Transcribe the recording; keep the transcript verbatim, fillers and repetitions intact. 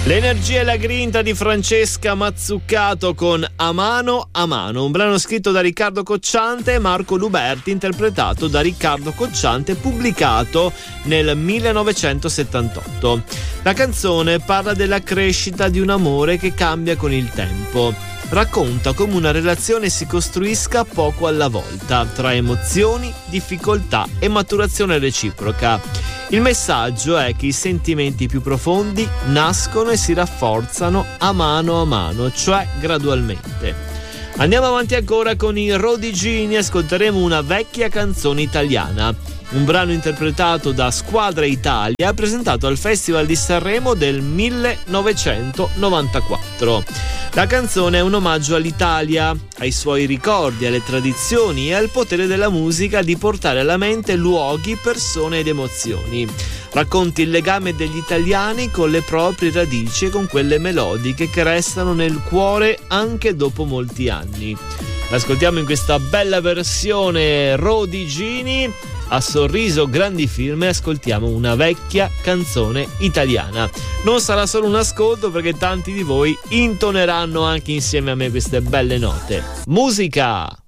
L'energia e la grinta di Francesca Mazzucato con A mano a mano, un brano scritto da Riccardo Cocciante e Marco Luberti, interpretato da Riccardo Cocciante, pubblicato nel millenovecentosettantotto. La canzone parla della crescita di un amore che cambia con il tempo. Racconta come una relazione si costruisca poco alla volta, tra emozioni, difficoltà e maturazione reciproca. Il messaggio è che i sentimenti più profondi nascono e si rafforzano a mano a mano, cioè gradualmente. Andiamo avanti ancora con i Rodigini, ascolteremo una vecchia canzone italiana, un brano interpretato da Squadra Italia, presentato al Festival di Sanremo del millenovecentonovantaquattro. La canzone è un omaggio all'Italia, ai suoi ricordi, alle tradizioni e al potere della musica di portare alla mente luoghi, persone ed emozioni. Racconta il legame degli italiani con le proprie radici e con quelle melodiche che restano nel cuore anche dopo molti anni. L'ascoltiamo in questa bella versione Rodigini. A sorriso grandi firme ascoltiamo una vecchia canzone italiana. Non sarà solo un ascolto, perché tanti di voi intoneranno anche insieme a me queste belle note. Musica!